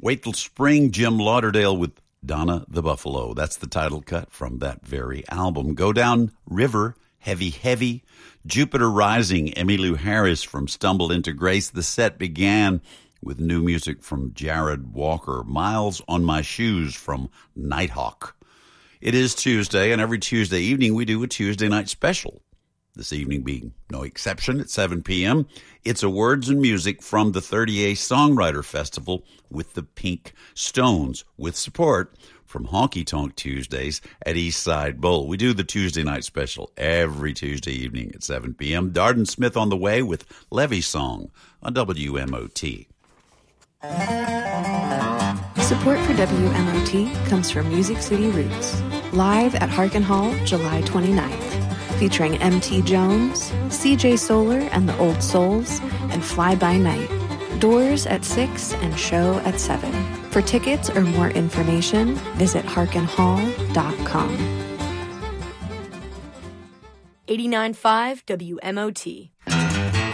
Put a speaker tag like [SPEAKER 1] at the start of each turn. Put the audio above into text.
[SPEAKER 1] Wait Till Spring, Jim Lauderdale with Donna the Buffalo. That's the title cut from that very album. Go Down River, Heavy Heavy. Jupiter Rising, Emmylou Harris from Stumble Into Grace. The set began with new music from Jared Walker. Miles on My Shoes from Nighthawk. It is Tuesday, and every Tuesday evening we do a Tuesday night special. This evening being no exception at 7 p.m. It's a words and music from the 30A Songwriter Festival with the Pink Stones, with support from Honky Tonk Tuesdays at Eastside Bowl. We do the Tuesday night special every Tuesday evening at 7 p.m. Darden Smith on the way with Levy Song on WMOT.
[SPEAKER 2] Support for WMOT comes from Music City Roots, live at Harkin Hall, July 29th. Featuring M.T. Jones, C.J. Solar and the Old Souls, and Fly By Night. Doors at 6 and show at 7. For tickets or more information, visit harkinhall.com.
[SPEAKER 3] 89.5 WMOT.